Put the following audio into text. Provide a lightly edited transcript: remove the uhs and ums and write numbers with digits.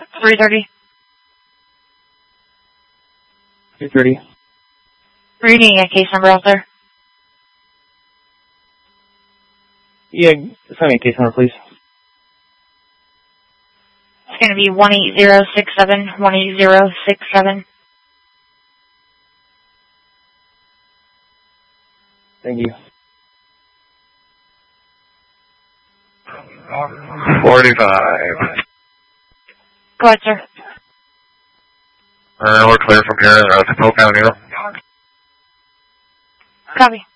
330. 330. Reading a case number out there. Yeah, send me a case number, please. It's going to be 18067, 18067. Thank you. 45. Go ahead, sir. We're clear from here. The Polk Avenue. Copy.